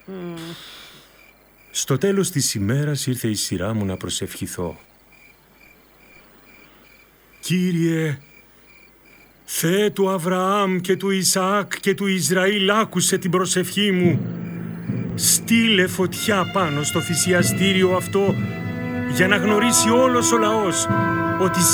Στο τέλος της ημέρας ήρθε η σειρά μου να προσευχηθώ. Κύριε, Θεέ του Αβραάμ και του Ισαάκ και του Ισραήλ, άκουσε την προσευχή μου. Στείλε φωτιά πάνω στο θυσιαστήριο αυτό για να γνωρίσει όλος ο λαός ότι